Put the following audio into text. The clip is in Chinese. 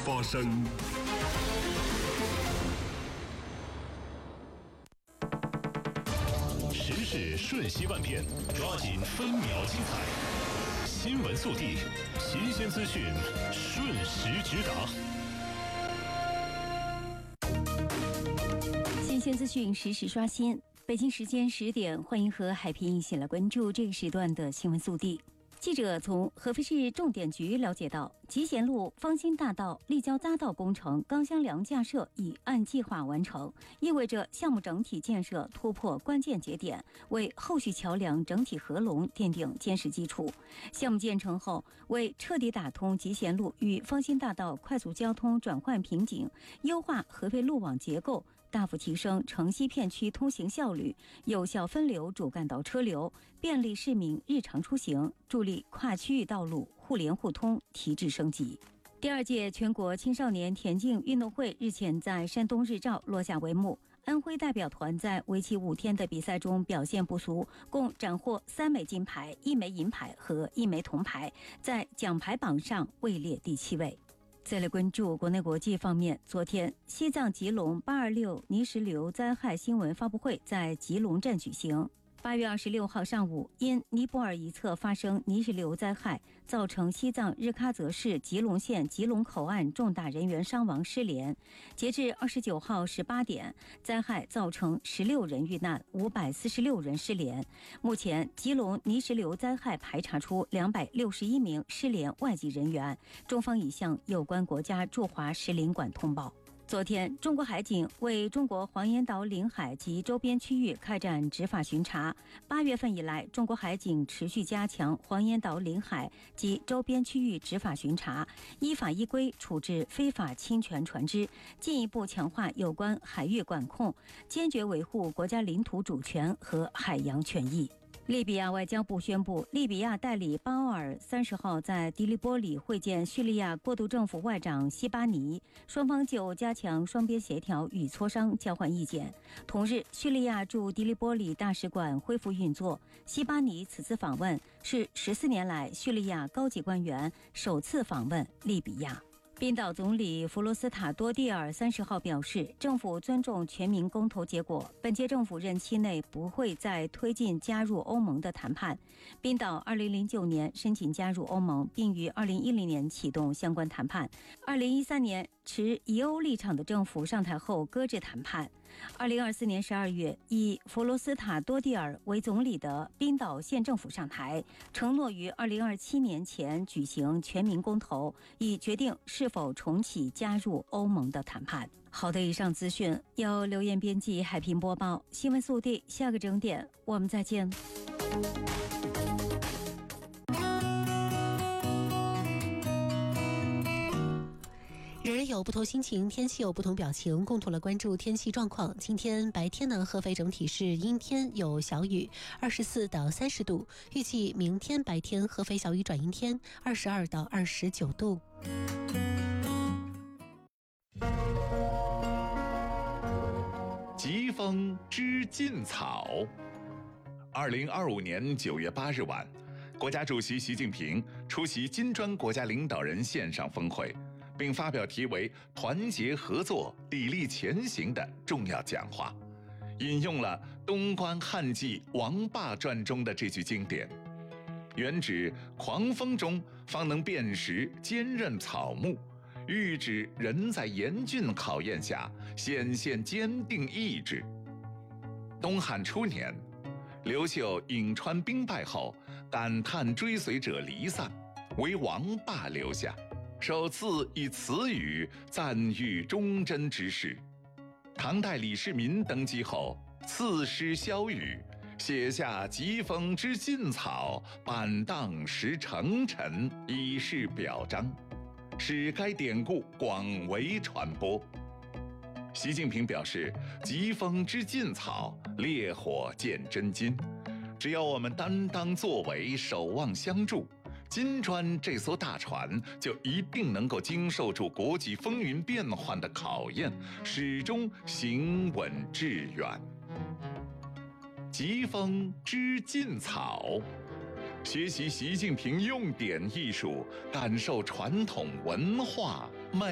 发生。 时事瞬息万变，抓紧分秒精彩。新闻速递，新鲜资讯，瞬时直达。 新鲜资讯实时刷新。北京时间10点，欢迎和海平一起来关注这个时段的新闻速递。记者从合肥市重点局了解到，集贤路方兴大道立交匝道工程钢箱梁架设已按计划完成，意味着项目整体建设突破关键节点，为后续桥梁整体合龙奠定坚实基础。项目建成后，为彻底打通集贤路与方兴大道快速交通转换瓶颈，优化合肥路网结构，大幅提升城西片区通行效率，有效分流主干道车流，便利市民日常出行，助力跨区域道路互联互通提质升级。第2届全国青少年田径运动会日前在山东日照落下帷幕。安徽代表团在为期5天的比赛中表现不俗，共斩获3枚金牌、1枚银牌和1枚铜牌，在奖牌榜上位列第7位。再来关注国内国际方面，昨天西藏吉隆826泥石流灾害新闻发布会在吉隆镇举行。8月26号上午，因尼泊尔一侧发生泥石流灾害，造成西藏日喀则市吉隆县吉隆口岸重大人员伤亡失联。截至29号18点，灾害造成16人遇难，546人失联。目前，吉隆泥石流灾害排查出261名失联外籍人员，中方已向有关国家驻华使领馆通报。昨天，中国海警为中国黄岩岛领海及周边区域开展执法巡查。8月份以来，中国海警持续加强黄岩岛领海及周边区域执法巡查，依法依规处置非法侵权船只，进一步强化有关海域管控，坚决维护国家领土主权和海洋权益。利比亚外交部宣布，利比亚代理巴奥尔30号在迪利波里会见叙利亚过渡政府外长西巴尼，双方就加强双边协调与磋商交换意见。同日，叙利亚驻迪利波里大使馆恢复运作。西巴尼此次访问是14年来叙利亚高级官员首次访问利比亚。冰岛总理弗罗斯塔多蒂尔30号表示，政府尊重全民公投结果，本届政府任期内不会再推进加入欧盟的谈判。冰岛2009年申请加入欧盟，并于2010年启动相关谈判。2013年持疑欧立场的政府上台后搁置谈判。2024年12月，以弗罗斯塔多蒂尔为总理的冰岛县政府上台，承诺于2027年前举行全民公投，以决定是否重启加入欧盟的谈判。好的，以上资讯由刘艳编辑，海平播报。新闻速递，下个整点我们再见。 人人有不同心情，天气有不同表情，共同来关注天气状况。今天白天呢，合肥整体是阴天有小雨，24到30度。预计明天白天合肥小雨转阴天，22到29度。 疾风知劲草。2025年9月8日晚，国家主席习近平出席金砖国家领导人线上峰会，并发表题为“团结合作，砥砺前行”的重要讲话，引用了东关汉记《王霸传》中的这句经典：“原指狂风中方能辨识坚韧草木，喻指人在严峻考验下显现坚定意志。”东汉初年，刘秀颍川兵败后，感叹追随者离散，为王霸留下，首次以此语赞誉忠贞之士。唐代李世民登基后，赐诗萧雨，写下“疾风知劲草，板荡识成臣”，以示表彰，使该典故广为传播。习近平表示，疾风知劲草，烈火见真金。只要我们担当作为，守望相助，金砖这艘大船就一定能够经受住国际风云变幻的考验，始终行稳致远。疾风知劲草，学习习近平用典艺术，感受传统文化